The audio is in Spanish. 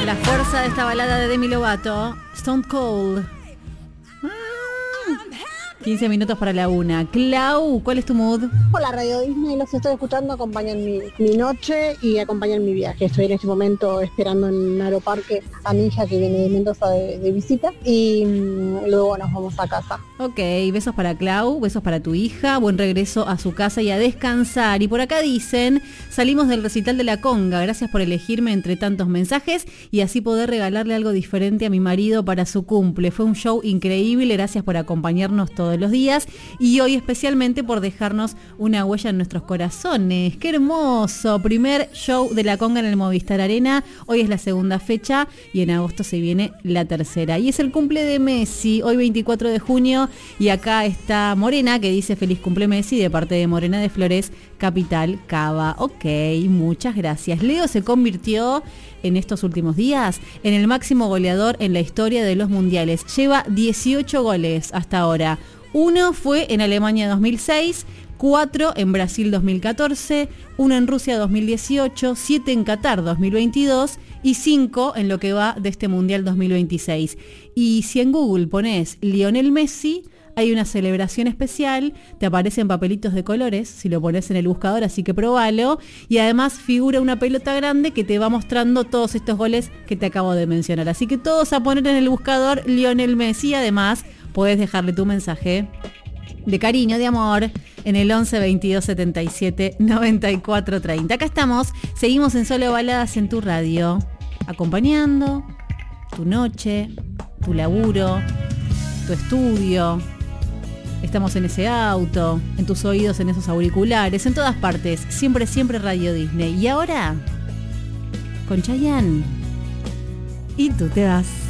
la fuerza de esta balada de Demi Lovato, Stone Cold. 15 minutos para la 1. Clau, ¿cuál es tu mood? Hola, Radio Disney, los estoy escuchando, acompañan mi noche y acompañan mi viaje. Estoy en este momento esperando en Aeroparque a mi hija que viene de Mendoza de visita y luego nos vamos a casa. Ok, besos para Clau, besos para tu hija, buen regreso a su casa y a descansar. Y por acá dicen, salimos del recital de La Conga, gracias por elegirme entre tantos mensajes y así poder regalarle algo diferente a mi marido para su cumple. Fue un show increíble, gracias por acompañarnos todos los días y hoy especialmente por dejarnos una huella en nuestros corazones. ¡Qué hermoso! Primer show de La Conga en el Movistar Arena, hoy es la segunda fecha y en agosto se viene la tercera. Y es el cumple de Messi, hoy 24 de junio y acá está Morena que dice feliz cumple Messi de parte de Morena de Flores, Capital, Cava. Ok, muchas gracias. Leo se convirtió en estos últimos días en el máximo goleador en la historia de los mundiales. Lleva 18 goles hasta ahora. 1 fue en Alemania 2006, 4 en Brasil 2014, 1 en Rusia 2018, 7 en Qatar 2022 y 5 en lo que va de este Mundial 2026. Y si en Google pones Lionel Messi, hay una celebración especial, te aparecen papelitos de colores, si lo pones en el buscador, así que probalo. Y además figura una pelota grande que te va mostrando todos estos goles que te acabo de mencionar. Así que todos a poner en el buscador Lionel Messi. Además, podés dejarle tu mensaje de cariño, de amor, en el 11 22 77 94 30. Acá estamos, seguimos en Solo Baladas en tu radio, acompañando tu noche, tu laburo, tu estudio. Estamos en ese auto, en tus oídos, en esos auriculares, en todas partes. Siempre, siempre Radio Disney. Y ahora, con Chayanne. Y tú te vas.